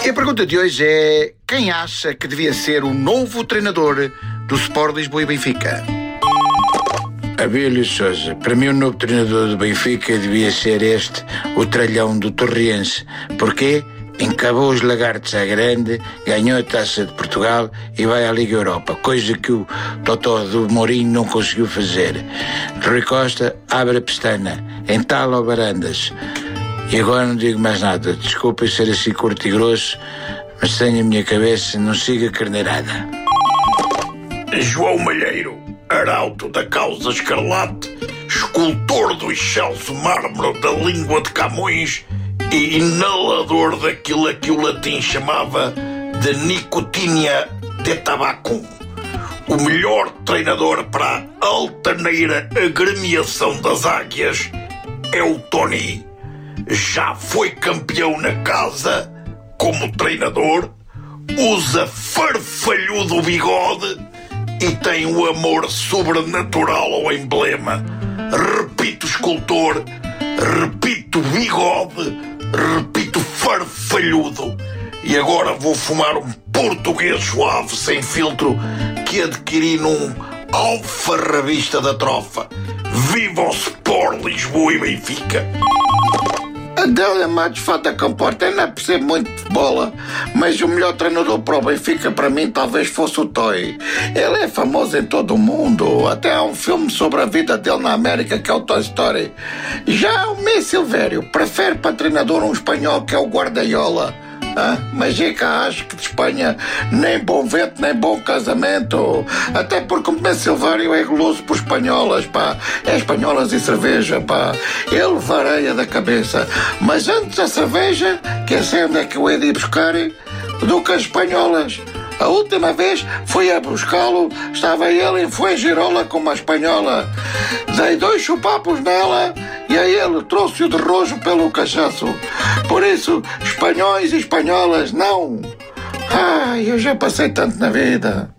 E a pergunta de hoje é: quem acha que devia ser o novo treinador do Sport Lisboa e Benfica? Abílio Sousa. Para mim o novo treinador do Benfica devia ser o tralhão do Torriense. Porquê? Encabou os lagartos à grande, ganhou a Taça de Portugal e vai à Liga Europa, coisa que o Totó do Mourinho não conseguiu fazer. Rui Costa abre a pestana, entala o Barandas. E agora não digo mais nada. Desculpem ser assim curto e grosso, mas tenho a minha cabeça, não siga carneirada. João Malheiro, arauto da causa escarlate, escultor do excelso mármore da língua de Camões e inalador daquilo a que o latim chamava de nicotinia de tabaco. O melhor treinador para a altaneira agremiação das águias é o Tony. Já foi campeão na casa como treinador, usa farfalhudo bigode e tem o amor sobrenatural ao emblema. Repito escultor, repito bigode, repito farfalhudo. E agora vou fumar um português suave sem filtro que adquiri num alfarrabista da trofa. Viva o Sport Lisboa e Benfica! Adélia Matos Fata Comporta, eu não percebo muito de bola, mas o melhor treinador para o Benfica para mim talvez fosse o Toy. Ele é famoso em todo o mundo, até há um filme sobre a vida dele na América que é o Toy Story. Já o Messi Silvério prefere para treinador um espanhol que é o Guardiola. Mas é que acho que de Espanha nem bom vento, nem bom casamento. Até porque o Messi Silvério é goloso por espanholas, pá. É espanholas e cerveja, pá. Ele vareia da cabeça. Mas antes da cerveja, quer sei onde é que eu hei de ir buscar, do que as espanholas. A última vez fui a buscá-lo, estava ele em Fuengirola com uma espanhola. Dei 2 chupapos nela e a ele trouxe-o de rojo pelo cachaço. Por isso, espanhóis e espanholas, não. Eu já passei tanto na vida.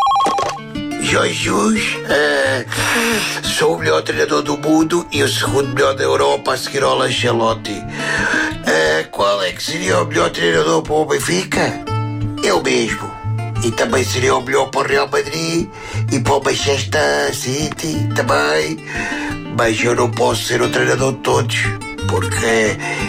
Jesus, sou o melhor treinador do mundo e o segundo melhor da Europa a seguir ao Ancelotti. Qual é que seria o melhor treinador para o Benfica? Eu mesmo. E também seria o melhor para o Real Madrid e para o Manchester City também. Mas eu não posso ser o treinador de todos, porque